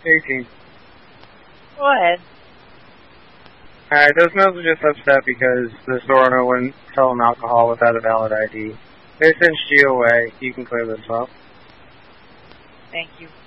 18. Go ahead. Alright, those males are just upset because the store owner wouldn't sell them alcohol without a valid ID. They cinched you away. You can clear this up. Thank you.